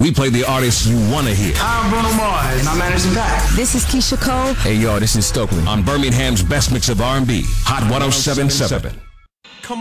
We play the artists you want to hear. I'm Bruno Mars, and I'm Anderson .Paak. This is Keisha Cole. Hey, yo, this is Stokely. On Birmingham's best mix of R&B, Hot 107.7.